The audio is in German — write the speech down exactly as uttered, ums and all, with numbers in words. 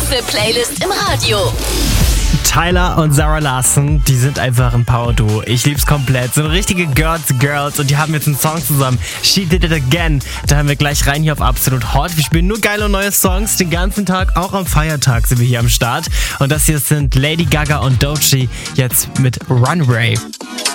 beste Playlist im Radio. Tyler und Zara Larsson, die sind einfach ein Power-Duo. Ich lieb's komplett. So richtige Girls, Girls. Und die haben jetzt einen Song zusammen. She Did It Again. Da haben wir gleich rein hier auf Absolut Hot. Wir spielen nur geile neue Songs den ganzen Tag. Auch am Feiertag sind wir hier am Start. Und das hier sind Lady Gaga und Doechii jetzt mit Runway.